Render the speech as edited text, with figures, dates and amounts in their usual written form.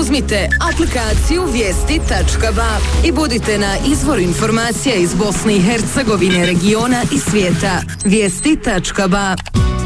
Uzmite aplikaciju Vijesti.ba i budite na izvoru informacija iz Bosne i Hercegovine, regiona i svijeta. Vijesti.ba.